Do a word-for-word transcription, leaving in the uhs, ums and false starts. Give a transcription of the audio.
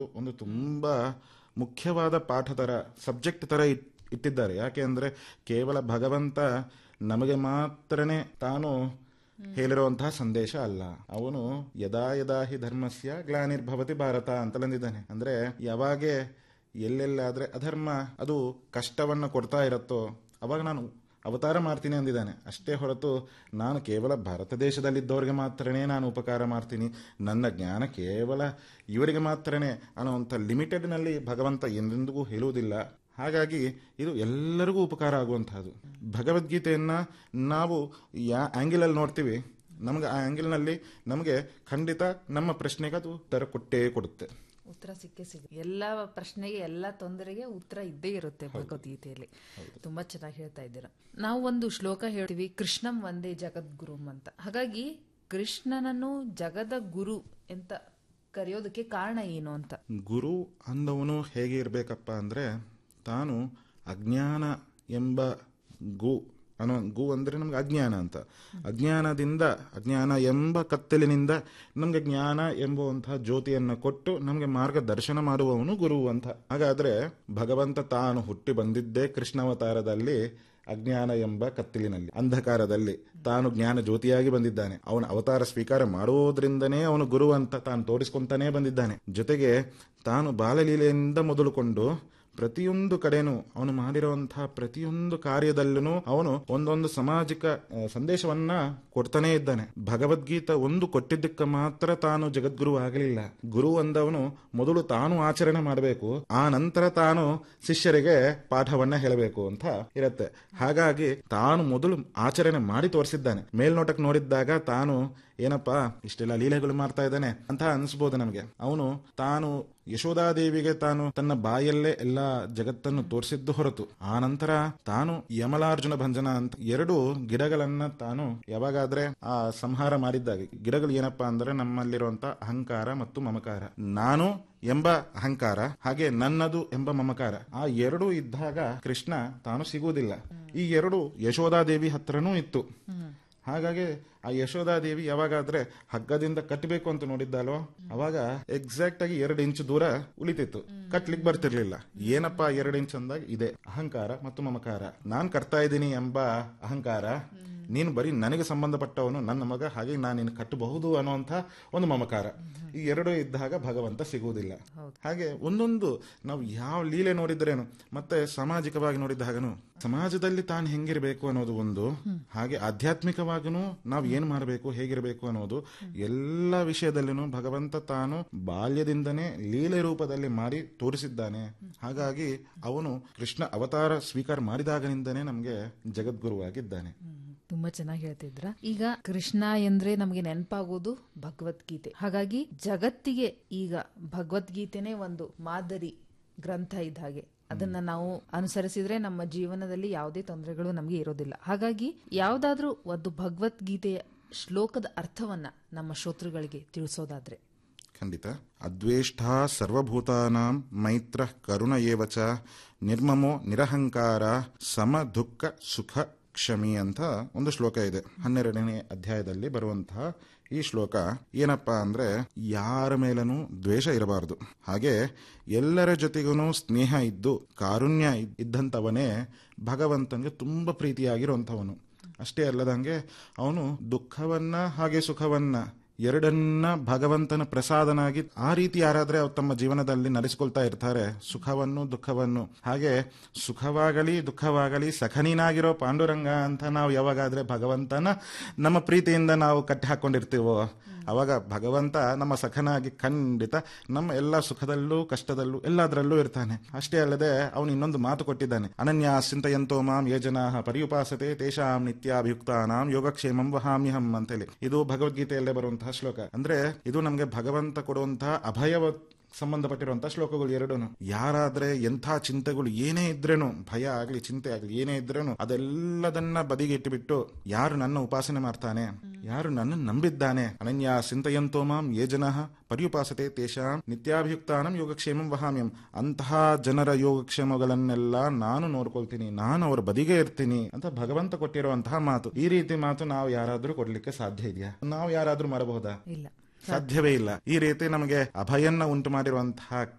ಒಂದು ತುಂಬಾ ಮುಖ್ಯವಾದ ಪಾಠ ತರ, ಸಬ್ಜೆಕ್ಟ್ ತರ ಇಟ್- ಇಟ್ಟಿದ್ದಾರೆ. ಯಾಕೆ ಅಂದ್ರೆ ಕೇವಲ ಭಗವಂತ ನಮಗೆ ಮಾತ್ರನೇ ತಾನು ಹೇಳಿರುವಂತಹ ಸಂದೇಶ ಅಲ್ಲ. ಅವನು ಯದಾ ಯದಾ ಹಿ ಧರ್ಮಸ್ಯ ಗ್ಲಾನಿರ್ಭವತಿ ಭಾರತ ಅಂತಲಂದಿದ್ದಾನೆ. ಅಂದ್ರೆ ಯಾವಾಗೆ ಎಲ್ಲೆಲ್ಲಾದ್ರೆ ಅಧರ್ಮ ಅದು ಕಷ್ಟವನ್ನ ಕೊಡ್ತಾ ಇರತ್ತೋ ಅವಾಗ ನಾನು ಅವತಾರ ಮಾಡ್ತೀನಿ ಅಂದಿದ್ದಾನೆ. ಅಷ್ಟೇ ಹೊರತು ನಾನು ಕೇವಲ ಭಾರತ ದೇಶದಲ್ಲಿದ್ದವರಿಗೆ ಮಾತ್ರನೇ ನಾನು ಉಪಕಾರ ಮಾಡ್ತೀನಿ, ನನ್ನ ಜ್ಞಾನ ಕೇವಲ ಇವರಿಗೆ ಮಾತ್ರನೇ ಅನ್ನುವಂಥ ಲಿಮಿಟೆಡ್ನಲ್ಲಿ ಭಗವಂತ ಎಂದೆಂದಿಗೂ ಹೇಳುವುದಿಲ್ಲ. ಹಾಗಾಗಿ ಇದು ಎಲ್ಲರಿಗೂ ಉಪಕಾರ ಆಗುವಂತಹದ್ದು. ಭಗವದ್ಗೀತೆಯನ್ನ ನಾವು ಯಾ ಆಂಗಿಲಲ್ಲಿ ನೋಡ್ತೀವಿ, ನಮಗೆ ಆ ಆಂಗಿಲ್ನಲ್ಲಿ ನಮಗೆ ಖಂಡಿತ ನಮ್ಮ ಪ್ರಶ್ನೆಗೆ ಅದು ಉತ್ತರ ಕೊಟ್ಟೇ ಕೊಡುತ್ತೆ. ಉತ್ತರ ಸಿಕ್ಕೇ ಸಿಗುತ್ತೆ. ಎಲ್ಲ ಪ್ರಶ್ನೆಗೆ, ಎಲ್ಲ ತೊಂದರೆಗೆ ಉತ್ತರ ಇದ್ದೇ ಇರುತ್ತೆ ಭಗವದ್ಗೀತೆಯಲ್ಲಿ. ತುಂಬಾ ಚೆನ್ನಾಗಿ ಹೇಳ್ತಾ ಇದ್ದೀರಾ. ನಾವು ಒಂದು ಶ್ಲೋಕ ಹೇಳ್ತೀವಿ, ಕೃಷ್ಣಂ ಒಂದೇ ಜಗದ್ಗುರುಂ ಅಂತ. ಹಾಗಾಗಿ ಕೃಷ್ಣನನ್ನು ಜಗದ ಗುರು ಅಂತ ಕರೆಯೋದಕ್ಕೆ ಕಾರಣ ಏನು ಅಂತ? ಗುರು ಅಂದವನು ಹೇಗೆ ಇರಬೇಕಪ್ಪ ಅಂದ್ರೆ, ತಾನು ಅಜ್ಞಾನ ಎಂಬ ಗು ಅನ್ನೋ, ಗು ಅಂದ್ರೆ ನಮ್ಗೆ ಅಜ್ಞಾನ ಅಂತ, ಅಜ್ಞಾನದಿಂದ ಅಜ್ಞಾನ ಎಂಬ ಕತ್ತಲಿನಿಂದ ನಮ್ಗೆ ಜ್ಞಾನ ಎಂಬುವಂತಹ ಜ್ಯೋತಿಯನ್ನು ಕೊಟ್ಟು ನಮ್ಗೆ ಮಾರ್ಗದರ್ಶನ ಮಾಡುವವನು ಗುರು ಅಂತ. ಹಾಗಾದ್ರೆ ಭಗವಂತ ತಾನು ಹುಟ್ಟಿ ಬಂದಿದ್ದೇ ಕೃಷ್ಣಾವತಾರದಲ್ಲಿ ಅಜ್ಞಾನ ಎಂಬ ಕತ್ತಲಿನಲ್ಲಿ, ಅಂಧಕಾರದಲ್ಲಿ ತಾನು ಜ್ಞಾನ ಜ್ಯೋತಿಯಾಗಿ ಬಂದಿದ್ದಾನೆ. ಅವನ ಅವತಾರ ಸ್ವೀಕಾರ ಮಾಡುವುದರಿಂದನೇ ಅವನು ಗುರು ಅಂತ ತಾನು ತೋರಿಸ್ಕೊಂತಾನೇ ಬಂದಿದ್ದಾನೆ. ಜೊತೆಗೆ ತಾನು ಬಾಲಲೀಲೆಯಿಂದ ಮೊದಲುಕೊಂಡು ಪ್ರತಿಯೊಂದು ಕಡೆನೂ ಅವನು ಮಾಡಿರುವಂತಹ ಪ್ರತಿಯೊಂದು ಕಾರ್ಯದಲ್ಲೂ ಅವನು ಒಂದೊಂದು ಸಾಮಾಜಿಕ ಸಂದೇಶವನ್ನ ಕೊಡ್ತಾನೆ ಇದ್ದಾನೆ. ಭಗವದ್ಗೀತಾ ಒಂದು ಕೊಟ್ಟಿದ್ದಕ್ಕೆ ಮಾತ್ರ ತಾನು ಜಗದ್ಗುರು ಆಗಲಿಲ್ಲ. ಗುರು ಅಂದವನು ಮೊದಲು ತಾನು ಆಚರಣೆ ಮಾಡಬೇಕು, ಆ ನಂತರ ತಾನು ಶಿಷ್ಯರಿಗೆ ಪಾಠವನ್ನ ಹೇಳಬೇಕು ಅಂತ ಇರತ್ತೆ. ಹಾಗಾಗಿ ತಾನು ಮೊದಲು ಆಚರಣೆ ಮಾಡಿ ತೋರಿಸಿದ್ದಾನೆ. ಮೇಲ್ನೋಟಕ್ಕೆ ನೋಡಿದ್ದಾಗ ತಾನು ಏನಪ್ಪಾ ಇಷ್ಟೆಲ್ಲ ಲೀಲೆಗಳು ಮಾಡ್ತಾ ಇದ್ದಾನೆ ಅಂತ ಅನ್ಸ್ಬೋದು ನಮಗೆ. ಅವನು ತಾನು ಯಶೋಧಾದೇವಿಗೆ ತಾನು ತನ್ನ ಬಾಯಲ್ಲೇ ಎಲ್ಲಾ ಜಗತ್ತನ್ನು ತೋರಿಸಿದ್ದು ಹೊರತು, ಆ ನಂತರ ತಾನು ಯಮಲಾರ್ಜುನ ಭಂಜನ ಅಂತ ಎರಡು ಗಿಡಗಳನ್ನ ತಾನು ಯಾವಾಗಾದ್ರೆ ಆ ಸಂಹಾರ ಮಾಡಿದ್ದಾಗ, ಗಿಡಗಳು ಏನಪ್ಪಾ ಅಂದ್ರೆ ನಮ್ಮಲ್ಲಿರುವಂತ ಅಹಂಕಾರ ಮತ್ತು ಮಮಕಾರ, ನಾನು ಎಂಬ ಅಹಂಕಾರ ಹಾಗೆ ನನ್ನದು ಎಂಬ ಮಮಕಾರ, ಆ ಎರಡು ಇದ್ದಾಗ ಕೃಷ್ಣ ತಾನು ಸಿಗುವುದಿಲ್ಲ. ಈ ಎರಡು ಯಶೋಧಾದೇವಿ ಹತ್ರನೂ ಇತ್ತು. ಹಾಗಾಗಿ ಆ ಯಶೋಧಾದೇವಿ ಯಾವಾಗಾದ್ರೆ ಹಗ್ಗದಿಂದ ಕಟ್ಟಬೇಕು ಅಂತ ನೋಡಿದ್ದಾಲೋ ಅವಾಗ ಎಕ್ಸಾಕ್ಟ್ ಆಗಿ ಎರಡು ಇಂಚು ದೂರ ಉಳಿತಿತ್ತು, ಕಟ್ಲಿಕ್ಕೆ ಬರ್ತಿರ್ಲಿಲ್ಲ. ಏನಪ್ಪಾ ಎರಡು ಇಂಚ್ ಅಂದಾಗ ಇದೆ ಅಹಂಕಾರ ಮತ್ತು ಮಮಕಾರ. ನಾನ್ ಕಟ್ತಾ ಇದ್ದೀನಿ ಎಂಬ ಅಹಂಕಾರ, ನೀನು ಬರೀ ನನಗೆ ಸಂಬಂಧಪಟ್ಟವನು, ನನ್ನ ಮಗ, ಹಾಗೆ ನಾನು ನಿನ್ನ ಕಟ್ಟಬಹುದು ಅನ್ನುವಂಥ ಒಂದು ಮಮಕಾರ. ಈ ಎರಡು ಇದ್ದಾಗ ಭಗವಂತ ಸಿಗುವುದಿಲ್ಲ. ಹಾಗೆ ಒಂದೊಂದು ನಾವು ಯಾವ ಲೀಲೆ ನೋಡಿದ್ರೇನು, ಮತ್ತೆ ಸಾಮಾಜಿಕವಾಗಿ ನೋಡಿದ ಹಾಗನು ಸಮಾಜದಲ್ಲಿ ತಾನು ಹೆಂಗಿರಬೇಕು ಅನ್ನೋದು ಒಂದು, ಹಾಗೆ ಆಧ್ಯಾತ್ಮಿಕವಾಗೂ ನಾವು ಏನ್ ಮಾಡಬೇಕು, ಹೇಗಿರಬೇಕು ಅನ್ನೋದು ಎಲ್ಲ ವಿಷಯದಲ್ಲಿನೂ ಭಗವಂತ ತಾನು ಬಾಲ್ಯದಿಂದನೇ ಲೀಲೆ ರೂಪದಲ್ಲಿ ಮಾಡಿ ತೋರಿಸಿದ್ದಾನೆ. ಹಾಗಾಗಿ ಅವನು ಕೃಷ್ಣ ಅವತಾರ ಸ್ವೀಕಾರ ಮಾಡಿದಾಗನಿಂದನೇ ನಮ್ಗೆ ಜಗದ್ಗುರುವಾಗಿದ್ದಾನೆ. ತುಂಬಾ ಚೆನ್ನಾಗಿ ಹೇಳ್ತಿದ್ರ. ಈಗ ಕೃಷ್ಣ ಎಂದ್ರೆ ನಮಗೆ ನೆನಪಾಗೋದು ಭಗವದ್ಗೀತೆ. ಹಾಗಾಗಿ ಜಗತ್ತಿಗೆ ಈಗ ಭಗವದ್ಗೀತೆನೇ ಒಂದು ಮಾದರಿ ಗ್ರಂಥ ಇದ್ದ ಹಾಗೆ. ಅದನ್ನ ನಾವು ಅನುಸರಿಸಿದ್ರೆ ನಮ್ಮ ಜೀವನದಲ್ಲಿ ಯಾವುದೇ ತೊಂದರೆಗಳು ನಮಗೆ ಇರೋದಿಲ್ಲ. ಹಾಗಾಗಿ ಯಾವ್ದಾದ್ರೂ ಒಂದು ಭಗವದ್ಗೀತೆಯ ಶ್ಲೋಕದ ಅರ್ಥವನ್ನ ನಮ್ಮ ಶ್ರೋತೃಗಳಿಗೆ ತಿಳಿಸೋದಾದ್ರೆ? ಖಂಡಿತ. ಅದ್ವೇಷ್ಟ ಸರ್ವಭೂತಾನಾಂ ಮೈತ್ರ ಕರುಣ ಏವಚ ನಿರ್ಮಮೋ ನಿರಹಂಕಾರ ಸಮ ದುಃಖ ಸುಖ ಕ್ಷಮಿ ಅಂತ ಒಂದು ಶ್ಲೋಕ ಇದೆ. ಹನ್ನೆರಡನೇ ಅಧ್ಯಾಯದಲ್ಲಿ ಬರುವಂತಹ ಈ ಶ್ಲೋಕ ಏನಪ್ಪಾ ಅಂದ್ರೆ, ಯಾರ ಮೇಲೂ ದ್ವೇಷ ಇರಬಾರದು, ಹಾಗೆ ಎಲ್ಲರ ಜೊತೆಗೂ ಸ್ನೇಹ ಇದ್ದು ಕಾರುಣ್ಯ ಇದ್ದಂಥವನೇ ಭಗವಂತನಿಗೆ ತುಂಬಾ ಪ್ರೀತಿಯಾಗಿರುವಂಥವನು. ಅಷ್ಟೇ ಅಲ್ಲದಂಗೆ ಅವನು ದುಃಖವನ್ನ ಹಾಗೆ ಸುಖವನ್ನ ಎರಡನ್ನ ಭಗವಂತನ ಪ್ರಸಾದನಾಗಿ ಆ ರೀತಿ ಯಾರಾದ್ರೆ ತಮ್ಮ ಜೀವನದಲ್ಲಿ ನಡೆಸಿಕೊಳ್ತಾ ಇರ್ತಾರೆ, ಸುಖವನ್ನು ದುಃಖವನ್ನು. ಹಾಗೆ ಸುಖವಾಗಲಿ ದುಃಖವಾಗಲಿ ಸಖನೀನಾಗಿರೋ ಪಾಂಡುರಂಗ ಅಂತ ನಾವು ಯಾವಾಗಾದ್ರೆ ಭಗವಂತನ ನಮ್ಮ ಪ್ರೀತಿಯಿಂದ ನಾವು ಕಟ್ಟಿ ಹಾಕೊಂಡಿರ್ತೀವೋ ಅವಾಗ ಭಗವಂತ ನಮ್ಮ ಸಖನಾಗಿ ಖಂಡಿತ ನಮ್ಮ ಎಲ್ಲ ಸುಖದಲ್ಲೂ ಕಷ್ಟದಲ್ಲೂ ಎಲ್ಲದರಲ್ಲೂ ಇರ್ತಾನೆ. ಅಷ್ಟೇ ಅಲ್ಲದೆ ಅವನು ಇನ್ನೊಂದು ಮಾತು ಕೊಟ್ಟಿದ್ದಾನೆ, ಅನನ್ಯ ಚಿಂತಯಂತೋ ಮಾಂ ಯೇ ಜನಾಃ ಪರ್ಯುಪಾಸತೆ ತೇಷಾಂ ನಿತ್ಯಾಭಿಯುಕ್ತಾನಾಂ ಯೋಗಕ್ಷೇಮಂ ವಹಾಮ್ಯಹಂ ಅಂತೇಳಿ. ಇದು ಭಗವದ್ಗೀತೆಯಲ್ಲೇ ಬರುವಂತಹ ಶ್ಲೋಕ. ಅಂದ್ರೆ ಇದು ನಮ್ಗೆ ಭಗವಂತ ಕೊಡುವಂತಹ ಅಭಯವ ಸಂಬಂಧಪಟ್ಟಿರುವಂತಹ ಶ್ಲೋಕಗಳು ಎರಡೂನು. ಯಾರಾದ್ರೆ ಎಂಥ ಚಿಂತೆಗಳು ಏನೇ ಇದ್ರೇನು, ಭಯ ಆಗ್ಲಿ ಚಿಂತೆ ಆಗ್ಲಿ ಏನೇ ಇದ್ರೇನು ಅದೆಲ್ಲದನ್ನ ಬದಿಗೆ ಇಟ್ಟುಬಿಟ್ಟು ಯಾರು ನನ್ನ ಉಪಾಸನೆ ಮಾಡ್ತಾನೆ, ಯಾರು ನನ್ನ ನಂಬಿದ್ದಾನೆ, ಅನನ್ಯ ಚಿಂತಯಂತೋ ಮಾಂ ಯೇ ಜನಃ ಪರ್ಯುಪಾಸತೆ ತೇಷಾಂ ನಿತ್ಯಾಭಿಯುಕ್ತಾನಂ ಯೋಗಕ್ಷೇಮಂ ವಹಾಮ್ಯಂ, ಅಂತಹ ಜನರ ಯೋಗಕ್ಷೇಮಗಳನ್ನೆಲ್ಲ ನಾನು ನೋಡ್ಕೊಳ್ತೀನಿ, ನಾನು ಅವರ ಬದಿಗೆ ಇರ್ತೀನಿ ಅಂತ ಭಗವಂತ ಕೊಟ್ಟಿರುವಂತಹ ಮಾತು. ಈ ರೀತಿ ಮಾತು ನಾವು ಯಾರಾದ್ರೂ ಕೊಡ್ಲಿಕ್ಕೆ ಸಾಧ್ಯ ಇದೆಯಾ? ನಾವು ಯಾರಾದ್ರೂ ಮಾಡಬಹುದಾ? ಇಲ್ಲ. ಸಾಧ್ಯವೇ ಇಲ್ಲ. ಈ ರೀತಿ ನಮಗೆ ಅಭಯನ್ನ ಉಂಟು ಮಾಡಿರುವಂತಹ